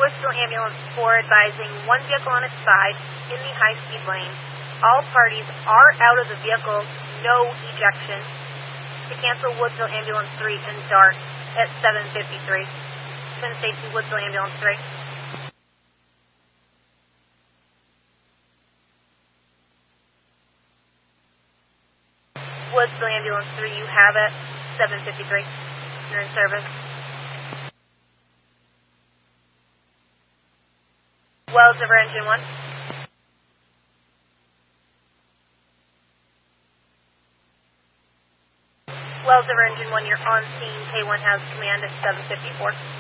Woodsville Ambulance 4 advising one vehicle on its side in the high-speed lane. All parties are out of the vehicle, no ejection. To cancel Woodsville Ambulance 3 and DART at 7:53. Twin Safety Woodsville Ambulance 3. Woodsville Ambulance 3, you have it. 7:53. You're in service. Wells over engine 1. Wells over engine 1, you're on scene. K1 has command at 7:54.